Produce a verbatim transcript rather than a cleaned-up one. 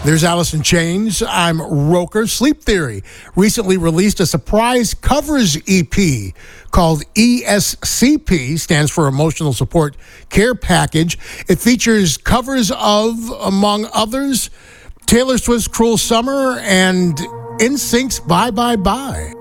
There's Alice in Chains. I'm Roker. Sleep Theory recently released a surprise covers E P called E S C P, stands for Emotional Support Care Package. It features covers of, among others, Taylor Swift's Cruel Summer and NSYNC's Bye Bye Bye.